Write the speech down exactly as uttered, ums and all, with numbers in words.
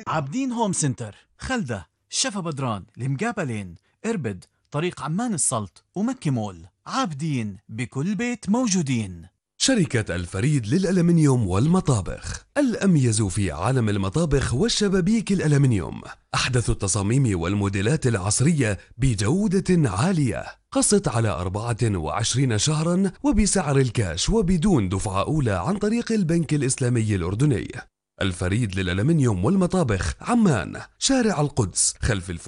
عابدين هوم سنتر، خلدة، شفا بدران، المقابلين، إربد، طريق عمان السلط، ومكة مول. عابدين بكل بيت موجودين. شركة الفريد للألمنيوم والمطابخ، الأميز في عالم المطابخ والشبابيك الألمنيوم. أحدث التصاميم والموديلات العصرية بجودة عالية. قسط على أربعة وعشرين شهرا وبسعر الكاش وبدون دفعة أولى عن طريق البنك الإسلامي الأردني. الفريد للألمنيوم والمطابخ، عمان، شارع القدس، خلف الف